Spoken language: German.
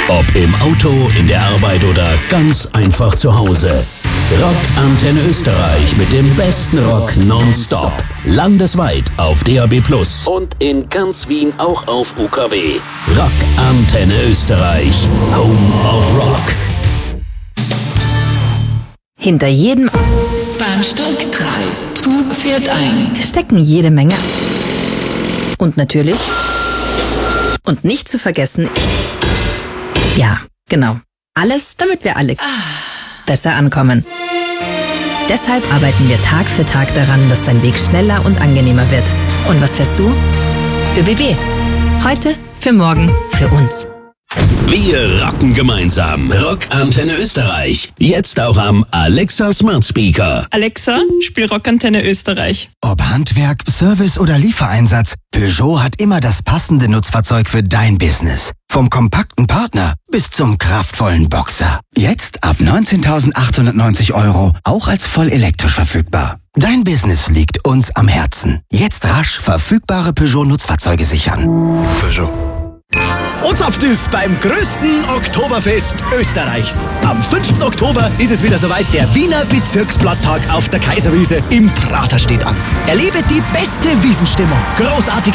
Ob im Auto, in der Arbeit oder ganz einfach zu Hause. Rock Antenne Österreich mit dem besten Rock nonstop. Landesweit auf DAB+ und in ganz Wien auch auf UKW. Rock Antenne Österreich. Home of Rock. Hinter jedem Bahnsteig 3. Zug fährt ein. stecken jede Menge. Und natürlich, und nicht zu vergessen, ja, genau, alles, damit wir alle besser ankommen. Deshalb arbeiten wir Tag für Tag daran, dass dein Weg schneller und angenehmer wird. Und was fährst du? ÖBB. Heute, für morgen, für uns. Wir rocken gemeinsam. Rock Antenne Österreich. Jetzt auch am Alexa Smart Speaker. Alexa, spiel Rockantenne Österreich. Ob Handwerk, Service oder Liefereinsatz, Peugeot hat immer das passende Nutzfahrzeug für dein Business. Vom kompakten Partner bis zum kraftvollen Boxer. Jetzt ab 19.890 €, auch als voll elektrisch verfügbar. Dein Business liegt uns am Herzen. Jetzt rasch verfügbare Peugeot-Nutzfahrzeuge sichern. Peugeot. Und habt es beim größten Oktoberfest Österreichs. Am 5. Oktober ist es wieder soweit. Der Wiener Bezirksblatttag auf der Kaiserwiese im Prater steht an. Erlebe die beste Wiesenstimmung, großartige